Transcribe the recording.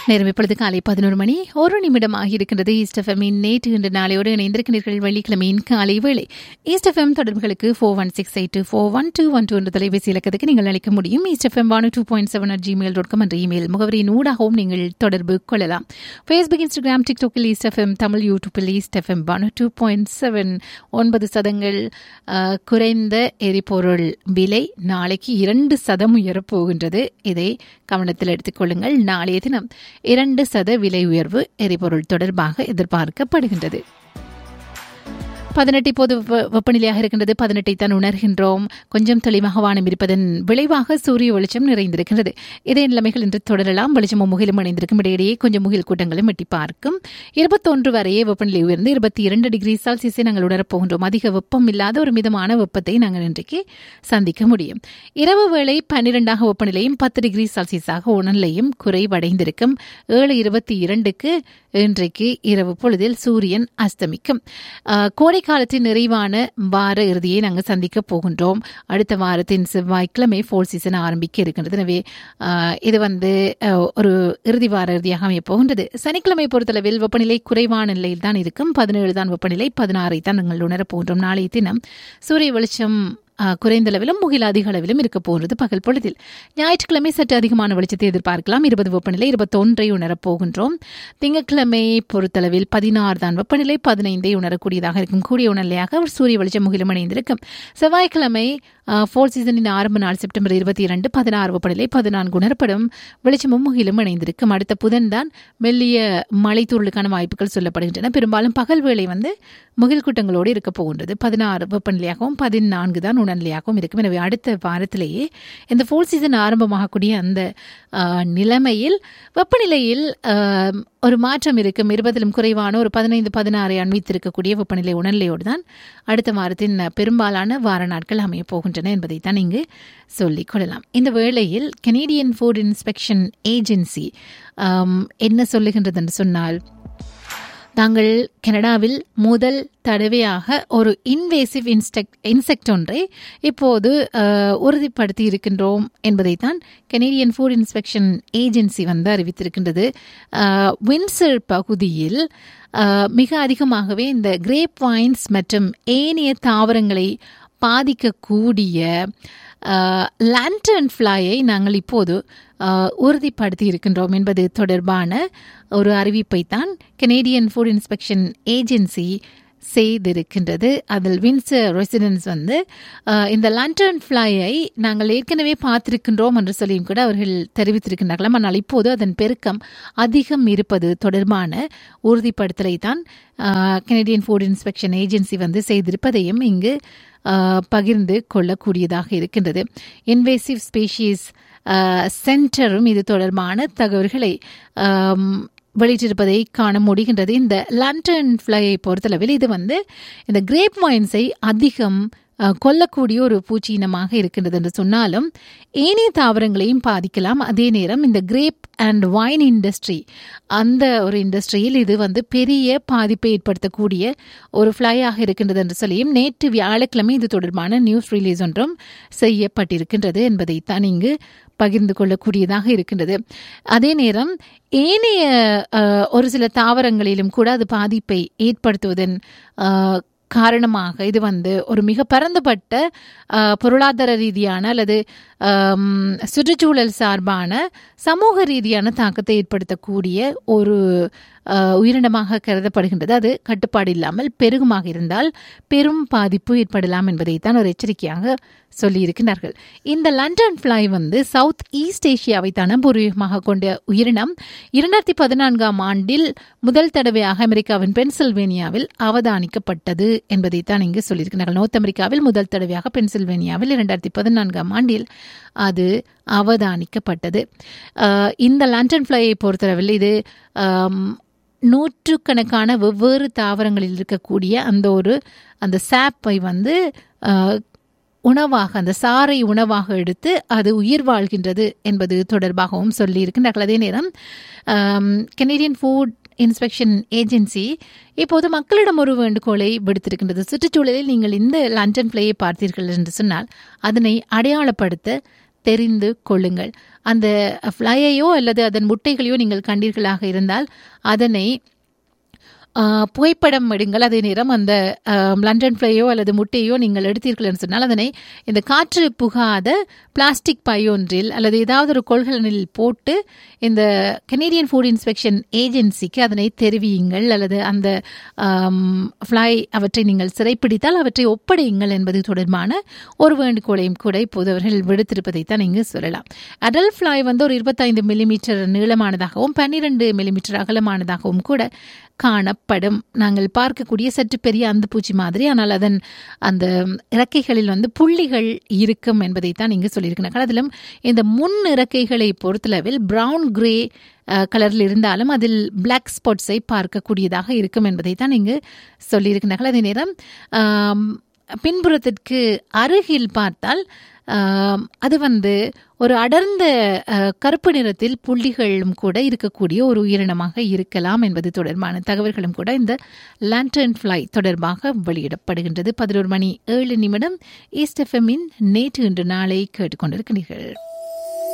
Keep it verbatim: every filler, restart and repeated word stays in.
நேரம் இப்பொழுது காலை பதினோரு மணி ஒரு நிமிடம் ஆகியிருக்கின்றது. ஈஸ்ட் எஃப்எம்மின் நேற்று இன்று நாளையோடு இணைந்திருக்கிறீர்கள். வெள்ளிக்கிழமையின் காலை வேளை ஈஸ்ட் எஃப்எம் தொடர்புகளுக்கு four one six eight two four one two one two என்ற தொலைபேசி இலக்கத்துக்கு நீங்கள் அழைக்க முடியும். East FM one two point seven at Gmail dot com என்ற இமெயில் முகவரியின் ஊடாகவும் நீங்கள் தொடர்பு கொள்ளலாம். Facebook, Instagram, டிக்டாக்கில் east FM Tamil, யூடியூப்பில் east FM one two point seven. ஒன்பது சதங்கள் குறைந்த எரிபொருள் விலை நாளைக்கு இரண்டு சதம் உயரப்போகின்றது. இதை கவனத்தில் எடுத்துக் கொள்ளுங்கள். நாளைய தினம் இரண்டு சத விலை உயர்வு எரிபொருள் தொடர்பாக எதிர்பார்க்கப்படுகின்றது. பதினெட்டு இப்போது வெப்பநிலையாக இருக்கின்றது. பதினெட்டை தான் உணர்கின்றோம். கொஞ்சம் தெளிவாக வானம் இருப்பதன் விளைவாக சூரிய வெளிச்சம் நிறைந்திருக்கின்றது. இதே நிலைமைகள் இன்று தொடரலாம். வெளிச்சமும் முகிலும் இணைந்திருக்கும். இடையிடையே கொஞ்சம் முகில் கூட்டங்களும் எட்டி பார்க்கும். இருபத்தொன்று வரையே வெப்பநிலை உயர்ந்து இருபத்தி இரண்டு டிகிரி செல்சியஸை நாங்கள் உணரப்போகின்றோம். அதிக வெப்பம் இல்லாத ஒரு மிதமான வெப்பத்தை நாங்கள் இன்றைக்கு சந்திக்க முடியும். இரவு வேளை பன்னிரெண்டாக வெப்பநிலையும் பத்து டிகிரி செல்சியஸாக உணர்நிலையும் குறைவடைந்திருக்கும். ஏழு இருபத்தி இரண்டுக்கு இன்றைக்கு இரவு பொழுதில் சூரியன் அஸ்தமிக்கும். கோடை காலத்தின் நிறைவான வார இறுதியை நாங்கள் சந்திக்க போகின்றோம். அடுத்த வாரத்தின் செவ்வாய்க்கிழமை ஃபோல் சீசன் ஆரம்பிக்க இருக்கின்றது. எனவே இது வந்து ஒரு இறுதி வார இறுதியாக அமைய போகின்றது. சனிக்கிழமை பொறுத்தளவில் வெப்பநிலை குறைவான நிலையில் தான் இருக்கும். பதினேழு தான் வெப்பநிலை, பதினாறை தான் நாங்கள் உணரப் போகின்றோம். நாளைய தினம் சூரிய வெளிச்சம் குறைந்த அளவிலும் முகில் அதிக அளவிலும் இருக்க போகிறது பகல் பொழுதில். ஞாயிற்றுக்கிழமை சற்று அதிகமான வெளிச்சத்தை எதிர்பார்க்கலாம். இருபது வெப்பநிலை, இருபத்தொன்றை உணரப் போகின்றோம். திங்கட்கிழமை பொறுத்தளவில் பதினாறு தான் வெப்பநிலை, பதினைந்தை உணரக்கூடியதாக இருக்கும். கூடிய உணர்நிலையாக சூரிய வெளிச்சம் முகிலும் இணைந்திருக்கும். செவ்வாய்க்கிழமை ஃபோர் சீசனின் ஆரம்ப நாள் செப்டம்பர் இருபத்தி இரண்டு, பதினாறு வெப்பநிலை, பதினான்கு உணரப்படும். வெளிச்சமும் முகிலும் இணைந்திருக்கும். அடுத்த புதன் தான் மெல்லிய மழைத்தூரலுக்கான வாய்ப்புகள் சொல்லப்படுகின்றன. பெரும்பாலும் பகல் வேளை வந்து முகில் கூட்டங்களோடு இருக்க போகின்றது. பதினாறு வெப்பநிலையாகவும் பதினான்கு தான் உணர்நிலையாகவும் இருக்கும். எனவே அடுத்த வாரத்திலேயே இந்த ஃபோல் சீசன் ஆரம்பமாகக்கூடிய அந்த நிலைமையில் வெப்பநிலையில் ஒரு மாற்றம் இருக்கும். இருபதிலும் குறைவான ஒரு பதினைந்து பதினாறை அண்மித்திருக்கக்கூடிய வெப்பநிலை உணர்நிலையோடு தான் அடுத்த வாரத்தின் பெரும்பாலான வார நாட்கள் அமைய போகின்றன என்பதை தான் இங்கு சொல்லிக் கொள்ளலாம். இந்த வேளையில் கனேடியன் ஃபுட் இன்ஸ்பெக்ஷன் ஏஜென்சி என்ன சொல்லுகின்றது என்று சொன்னால், தாங்கள் கனடாவில் முதல் தடவையாக ஒரு இன்வேசிவ் இன்ஸ்டெக்ட் இன்செக்ட் ஒன்றை இப்போது உறுதிப்படுத்தி இருக்கின்றோம் என்பதைத்தான் கனேடியன் ஃபுட் இன்ஸ்பெக்ஷன் ஏஜென்சி வந்து அறிவித்திருக்கின்றது. வின்சர் பகுதியில் மிக அதிகமாகவே இந்த கிரேப் வைன்ஸ் மற்றும் ஏனைய தாவரங்களை பாதிக்கக்கூடிய லான்டர்ன் ஃப்ளையை நாங்கள் இப்போது உறுதிப்படுத்தி இருக்கின்றோம் என்பது தொடர்பான ஒரு அறிவிப்பை தான் கனேடியன் ஃபுட் இன்ஸ்பெக்ஷன் ஏஜென்சி செய்திருக்கின்றது. அதில் வின்சர் ரெசிடென்ட்ஸ் வந்து இந்த லான்டர்ன் ஃப்ளையை நாங்கள் ஏற்கனவே பார்த்திருக்கின்றோம் என்று சொல்லியும் கூட அவர்கள் தெரிவித்திருக்கின்றார்களாம். ஆனால் இப்போது அதன் பெருக்கம் அதிகம் இருப்பது தொடர்பான உறுதிப்படுத்தலை தான் கனேடியன் ஃபுட் இன்ஸ்பெக்ஷன் ஏஜென்சி வந்து செய்திருப்பதையும் இங்கு பகிர்ந்து கொள்ளக்கூடியதாக இருக்கின்றது. இன்வேசிவ் ஸ்பீஷீஸ் சென்டரும் இது தொடர்பான தகவல்களை வெளியிட்டிருப்பதை காண முடிகின்றது. இந்த லான்டர்ன் ஃப்ளையை பொறுத்தளவில் இது வந்து இந்த கிரேப் வைன்ஸை அதிகம் கொல்லக்கூடிய ஒரு பூச்சி இனமாக இருக்கின்றது என்று சொன்னாலும் ஏனைய தாவரங்களையும் பாதிக்கலாம். அதே நேரம் இந்த கிரேப் அண்ட் வைன் இண்டஸ்ட்ரி, அந்த ஒரு இண்டஸ்ட்ரியில் இது வந்து பெரிய பாதிப்பை ஏற்படுத்தக்கூடிய ஒரு ஃப்ளையாக இருக்கின்றது என்று சொல்லியும் நேற்று வியாழக்கிழமை இது தொடர்பான நியூஸ் ரிலீஸ் ஒன்றும் செய்யப்பட்டிருக்கின்றது என்பதைத்தான் இங்கு பகிர்ந்து கொள்ளக்கூடியதாக இருக்கின்றது. அதே நேரம் ஏனைய ஒரு சில தாவரங்களிலும் கூட அது பாதிப்பை ஏற்படுத்துவதன் காரணமாக இது வந்து ஒரு மிக பரந்துபட்ட பொருளாதார ரீதியான அல்லது சுற்றுச்சூழல் சார்பான சமூக ரீதியான தாக்கத்தை ஏற்படுத்தக்கூடிய ஒரு உயிரினமாக கருதப்படுகின்றது. அது கட்டுப்பாடு இல்லாமல் பெருகுமாக இருந்தால் பெரும் பாதிப்பு ஏற்படலாம் என்பதைத்தான் ஒரு எச்சரிக்கையாக சொல்லியிருக்கிறார்கள். இந்த லண்டன் ஃப்ளை வந்து சவுத் ஈஸ்ட் ஏஷியாவை தான பூர்வீகமாக கொண்ட உயிரினம் இரண்டாயிரத்தி பதினான்காம் ஆண்டில் முதல் தடவையாக அமெரிக்காவின் பென்சில்வேனியாவில் அவதானிக்கப்பட்டது என்பதைத்தான் இங்கு சொல்லியிருக்கிறார்கள். நோர்த் அமெரிக்காவில் முதல் தடவையாக பென்சில்வேனியாவில் இரண்டாயிரத்தி பதினான்காம் ஆண்டில் அது அவதானிக்கப்பட்டது. இந்த லண்டன் ஃப்ளையை பொறுத்தளவில் இது நூற்றுக்கணக்கான வெவ்வேறு தாவரங்களில் இருக்கக்கூடிய அந்த ஒரு அந்த சாப்பை வந்து உணவாக, அந்த சாறை உணவாக எடுத்து அது உயிர் வாழ்கின்றது என்பது தொடர்பாகவும் சொல்லியிருக்கின்றார்கள். அதே நேரம் கனேடியன் ஃபுட் இன்ஸ்பெக்ஷன் ஏஜென்சி இப்போது மக்களிடம் ஒரு வேண்டுகோளை விடுத்திருக்கின்றது. சுற்றுச்சூழலில் நீங்கள் இந்த லண்டன் ஃப்ளையை பார்த்தீர்கள் என்று சொன்னால் அதனை அடையாளப்படுத்த தெரிந்து கொள்ளுங்கள். அந்த ஃப்ளையையோ அல்லது அதன் முட்டைகளையோ நீங்கள் கண்டீர்களாக இருந்தால் அதனை புகைப்படம் எடுங்கள். அதே நேரம் அந்த லண்டன் ஃப்ளையோ அல்லது முட்டையோ நீங்கள் எடுத்தீர்கள் என்று சொன்னால் அதனை இந்த காற்று புகாத பிளாஸ்டிக் பையொன்றில் அல்லது ஏதாவது ஒரு கொள்கலனில் போட்டு இந்த கனேடியன் ஃபுட் இன்ஸ்பெக்ஷன் ஏஜென்சிக்கு அதனை தெரிவியுங்கள். அல்லது அந்த ஃப்ளை அவற்றை நீங்கள் சிறைப்பிடித்தால் அவற்றை ஒப்படையுங்கள் என்பது தொடர்பான ஒரு வேண்டுகோளையும் கூட இப்போது அவர்கள் விடுத்திருப்பதைத்தான் இங்கு சொல்லலாம். அடல்ட் ஃப்ளை வந்து ஒரு இருபத்தைந்து மில்லிமீட்டர் நீளமானதாகவும் பன்னிரண்டு மில்லிமீட்டர் அகலமானதாகவும் கூட காணப்படும். நாங்கள் பார்க்கக்கூடிய சற்று பெரிய அந்த பூச்சி மாதிரி, ஆனால் அதன் அந்த இறக்கைகளில் வந்து புள்ளிகள் இருக்கும் என்பதைத்தான் இங்கு சொல்லியிருக்கிறார்கள். அதிலும் இந்த முன் இறக்கைகளை பொறுத்தளவில் பிரவுன் கிரே கலரில் இருந்தாலும் அதில் பிளாக் ஸ்பாட்ஸை பார்க்கக்கூடியதாக இருக்கும் என்பதைத்தான் இங்கு சொல்லியிருக்கிறார்கள். அதே நேரம் பின்புறத்திற்கு அருகில் பார்த்தால் அது வந்து ஒரு அடர்ந்த கருப்பு நிறத்தில் புள்ளிகளும் கூட இருக்கக்கூடிய ஒரு உயிரினமாக இருக்கலாம் என்பது தொடர்பான தகவல்களும் கூட இந்த லாண்டர்ன் ஃப்ளை தொடர்பாக வெளியிடப்படுகின்றது. பதினோரு மணி ஏழு நிமிடம் ஈஸ்ட் எஃப்எம்மின் நேற்று இன்று நாளை கேட்டுக்கொண்டிருக்கிறீர்கள்.